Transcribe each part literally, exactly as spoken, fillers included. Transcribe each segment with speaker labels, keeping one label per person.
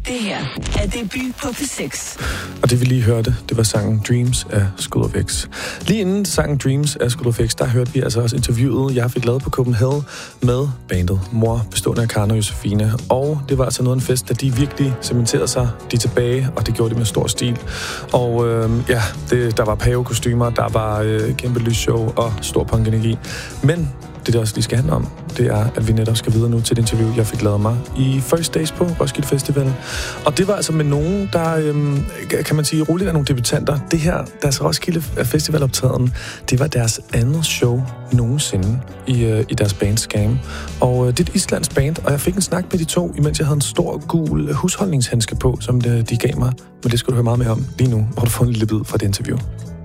Speaker 1: Det her er debut på P seks.
Speaker 2: Og det vi lige hørte, det var sangen Dreams af School of X. Lige inden sangen Dreams af School of X, der hørte vi altså også interviewet, jeg fik lavet på Copenhagen med bandet Mor, bestående af Karen og Josefine. Og det var altså noget af en fest, da de virkelig cementerede sig. De er tilbage, og det gjorde de med stor stil. Og øh, ja, det, der var pavekostymer, der var øh, kæmpe lysshow og stor punkenergi. Men det, der også lige skal handle om, det er, at vi netop skal videre nu til et interview, jeg fik lavet mig i First Days på Roskilde Festival. Og det var altså med nogen, der, øhm, kan man sige, roligt er nogle debutanter. Det her, deres Roskilde Festival-optræden, det var deres andet show nogensinde i, øh, i deres band Scam. Og øh, det er et islandsk band, og jeg fik en snak med de to, imens jeg havde en stor gul husholdningshandske på, som det, de gav mig. Men det skal du høre meget mere om lige nu, hvor du får en lille bid fra det interview.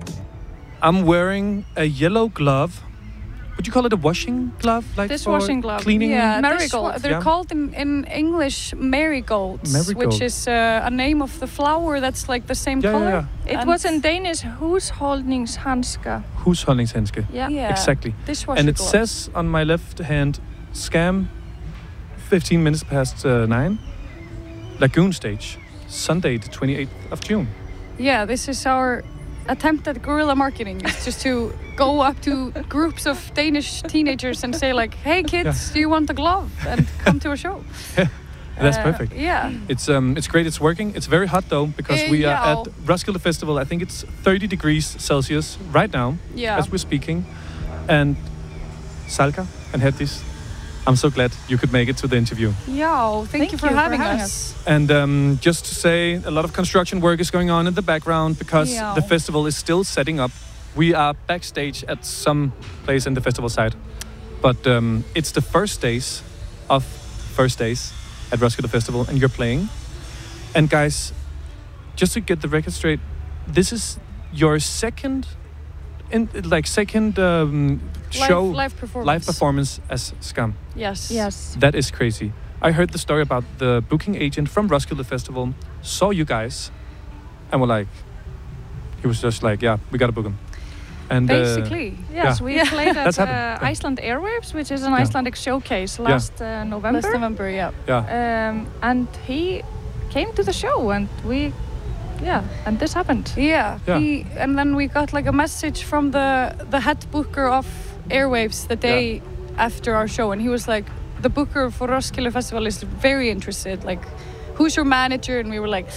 Speaker 3: I'm wearing a yellow glove. Would you call it a washing glove? Like
Speaker 4: Dishwashing glove.
Speaker 3: Cleaning?
Speaker 4: Yeah,
Speaker 5: Marigold.
Speaker 4: They're
Speaker 3: Yeah.
Speaker 4: called in, in English marigolds,
Speaker 3: Marigold.
Speaker 4: which is uh, a name of the flower that's like the same
Speaker 3: Yeah,
Speaker 4: color.
Speaker 3: yeah,
Speaker 5: It
Speaker 4: And-
Speaker 5: was in Danish husholdningshandsker.
Speaker 3: Husholdningshandske.
Speaker 5: Yeah.
Speaker 4: Yeah.
Speaker 3: Exactly.
Speaker 4: Dishwasher
Speaker 3: And it
Speaker 4: gloves.
Speaker 3: says on my left hand, Scam, fifteen minutes past uh, nine, Lagoon Stage, Sunday the twenty-eighth of June.
Speaker 4: Yeah, this is our attempt at guerrilla marketing. It's just to go up to groups of Danish teenagers and say like, "Hey kids,
Speaker 3: Yeah.
Speaker 4: do you want a glove?" and come to a show.
Speaker 3: That's
Speaker 4: Uh,
Speaker 3: perfect.
Speaker 4: Yeah.
Speaker 3: It's um, it's great. It's working. It's very hot though because
Speaker 4: Uh,
Speaker 3: we are
Speaker 4: yeah.
Speaker 3: at Roskilde Festival. I think it's thirty degrees Celsius right now
Speaker 4: Yeah.
Speaker 3: as we're speaking. And Salka and Hedis, I'm so glad you could make it to the interview.
Speaker 4: Yo, thank,
Speaker 5: Thank
Speaker 4: you for
Speaker 5: you for
Speaker 4: having,
Speaker 5: having
Speaker 4: us.
Speaker 3: And um, just to say, a lot of construction work is going on in the background because
Speaker 4: Yeah.
Speaker 3: the festival is still setting up. We are backstage at some place in the festival site, but um, it's the first days of first days at Roskilde Festival, and you're playing. And guys, just to get the record straight, this is your second, in like second um, show,
Speaker 4: Live, live performance.
Speaker 3: live performance as Scam.
Speaker 4: Yes.
Speaker 5: Yes.
Speaker 3: That is crazy. I heard the story about the booking agent from Roskilde Festival, saw you guys, and were like, he was just like, yeah, we gotta book him. And uh,
Speaker 4: Basically.
Speaker 5: Yes,
Speaker 3: Yeah.
Speaker 5: we
Speaker 4: Yeah.
Speaker 5: played
Speaker 3: That's
Speaker 5: at
Speaker 3: happened.
Speaker 5: uh, Iceland Airwaves, which is an
Speaker 3: Yeah.
Speaker 5: Icelandic showcase last uh, November.
Speaker 4: Last November, yeah.
Speaker 3: yeah,
Speaker 5: Um, and he came to the show, and we, yeah, and this happened.
Speaker 4: Yeah.
Speaker 3: Yeah.
Speaker 4: He, and then we got like a message from the the head booker of Airwaves the day after our show, and he was like, the booker for Roskilde Festival is very interested. Like, who's your manager? And we were like,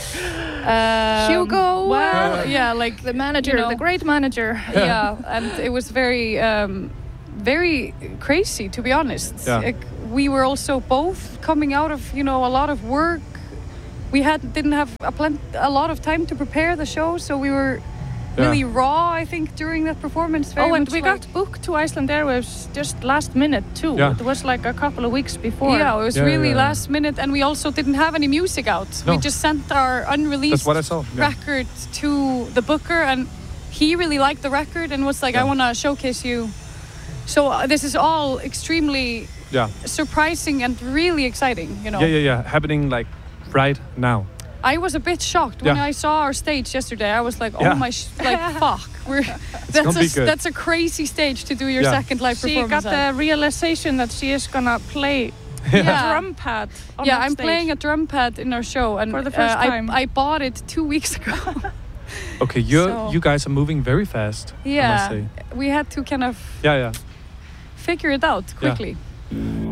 Speaker 4: um,
Speaker 5: Hugo.
Speaker 4: Well,
Speaker 3: Yeah.
Speaker 4: yeah, like
Speaker 5: The manager,
Speaker 4: you know,
Speaker 5: the great manager.
Speaker 4: yeah, and it was very, um, very crazy to be honest.
Speaker 3: Yeah.
Speaker 4: Like, we were also both coming out of you know a lot of work. We had didn't have a plen- a lot of time to prepare the show, so we were really raw. I think during that performance. Very
Speaker 5: Oh, and
Speaker 4: much
Speaker 5: we
Speaker 4: like,
Speaker 5: got booked to Iceland Airwaves just last minute too.
Speaker 3: Yeah.
Speaker 5: It was like a couple of weeks before.
Speaker 4: Yeah, it was
Speaker 3: Yeah,
Speaker 4: really
Speaker 3: yeah, yeah.
Speaker 4: last minute, and we also didn't have any music out.
Speaker 3: No.
Speaker 4: We just sent our unreleased
Speaker 3: that's what I saw. Yeah.
Speaker 4: record to the booker, and he really liked the record and was like,
Speaker 3: Yeah.
Speaker 4: "I want to showcase you." So uh, this is all extremely
Speaker 3: Yeah,
Speaker 4: surprising and really exciting, you know.
Speaker 3: yeah, yeah, yeah. Happening like right now.
Speaker 4: I was a bit shocked when
Speaker 3: Yeah.
Speaker 4: I saw our stage yesterday. I was like, "Oh
Speaker 3: Yeah.
Speaker 4: my, sh- like fuck, we're
Speaker 3: gonna
Speaker 4: that's a,
Speaker 3: be
Speaker 4: s-
Speaker 3: good.
Speaker 4: that's a crazy stage to do your
Speaker 3: Yeah.
Speaker 4: second live
Speaker 5: She
Speaker 4: performance."
Speaker 5: got the realization that she is gonna play
Speaker 4: Yeah.
Speaker 5: a drum pad on
Speaker 4: yeah,
Speaker 5: that
Speaker 4: I'm
Speaker 5: stage.
Speaker 4: playing a drum pad in our show, and
Speaker 5: For the first
Speaker 4: uh, I,
Speaker 5: time.
Speaker 4: I bought it two weeks ago.
Speaker 3: Okay, you
Speaker 4: So-
Speaker 3: you guys are moving very fast. I must
Speaker 4: yeah,
Speaker 3: say.
Speaker 4: we had to kind of
Speaker 3: Yeah, yeah.
Speaker 4: figure it out quickly.